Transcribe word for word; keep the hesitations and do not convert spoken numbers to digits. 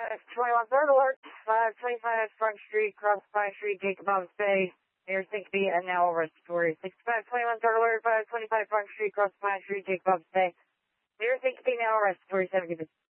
twenty-one third alert, five twenty-five Front Street, Cross Pine Street, Jacob Bob's Bay, near Syncope and now respiratory. sixty-five twenty-one third alert, five twenty-five Front Street, Cross Pine Street, Jacob Bob's Bay, near Syncope now respiratory, seven